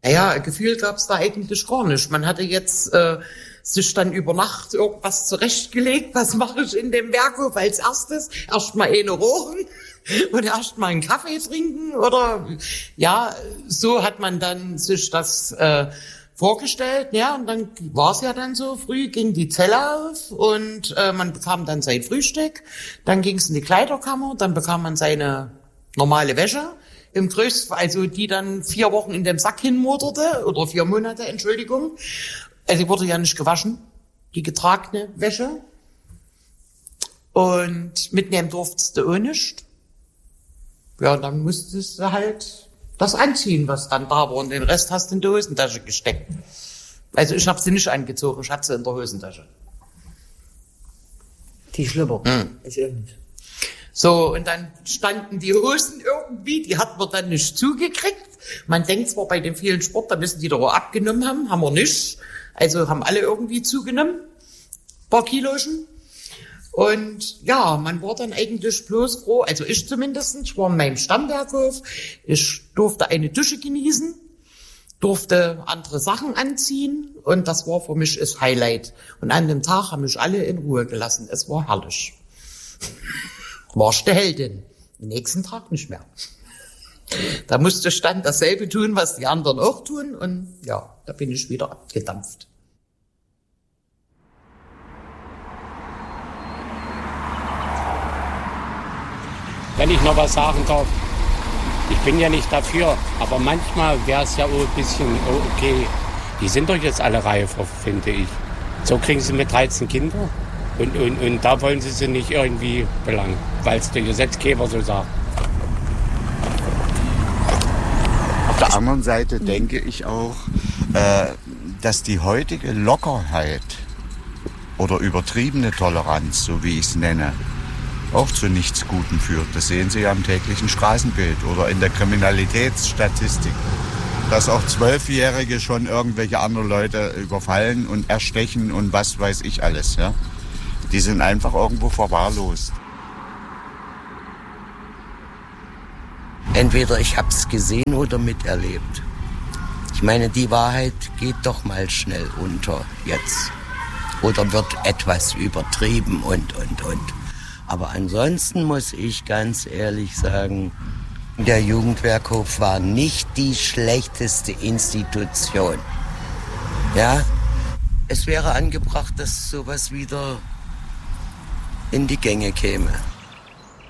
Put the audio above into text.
Naja, gefühlt gab's da eigentlich gar nicht. Man hatte jetzt sich dann über Nacht irgendwas zurechtgelegt. Was mache ich in dem Werkhof als erstes? Erstmal eine rauchen und erstmal einen Kaffee trinken oder ja, so hat man dann sich das vorgestellt. Ja, und dann war's ja dann so, früh ging die Zelle auf und man bekam dann sein Frühstück. Dann ging's in die Kleiderkammer, dann bekam man seine normale Wäsche. Im größten, also die dann 4 Wochen in dem Sack hinmoderte, oder 4 Monate, Entschuldigung. Also die wurde ja nicht gewaschen, die getragene Wäsche. Und mitnehmen durftest du auch nicht. Ja, dann musstest du halt das anziehen, was dann da war. Und den Rest hast du in die Hosentasche gesteckt. Also ich habe sie nicht angezogen, ich hatte sie in der Hosentasche. Die Schlüpper. Ich auch nicht. So, und dann standen die Hosen irgendwie, die hat man dann nicht zugekriegt. Man denkt zwar bei den vielen Sport, da müssen die doch auch abgenommen haben wir nicht. Also haben alle irgendwie zugenommen, paar Kilochen. Und ja, man war dann eigentlich bloß froh, also ich zumindest, ich war in meinem Stammwerkhof, ich durfte eine Dusche genießen, durfte andere Sachen anziehen und das war für mich das Highlight. Und an dem Tag haben mich alle in Ruhe gelassen, es war herrlich. Warst du Heldin. Den nächsten Tag nicht mehr. Da musste ich dann dasselbe tun, was die anderen auch tun. Und ja, da bin ich wieder abgedampft. Wenn ich noch was sagen darf, ich bin ja nicht dafür, aber manchmal wäre es ja auch ein bisschen okay. Die sind doch jetzt alle reif, finde ich. So kriegen sie mit 13 Kinder. Und da wollen sie nicht irgendwie belangen, weil es der Gesetzgeber so sagt. Auf der anderen Seite denke ich auch, dass die heutige Lockerheit oder übertriebene Toleranz, so wie ich es nenne, auch zu nichts Gutem führt. Das sehen Sie ja im täglichen Straßenbild oder in der Kriminalitätsstatistik. Dass auch 12-Jährige schon irgendwelche andere Leute überfallen und erstechen und was weiß ich alles, ja. Die sind einfach irgendwo verwahrlost. Entweder ich hab's gesehen oder miterlebt. Ich meine, die Wahrheit geht doch mal schnell unter jetzt. Oder wird etwas übertrieben und. Aber ansonsten muss ich ganz ehrlich sagen, der Jugendwerkhof war nicht die schlechteste Institution. Ja, es wäre angebracht, dass sowas wieder in die Gänge käme.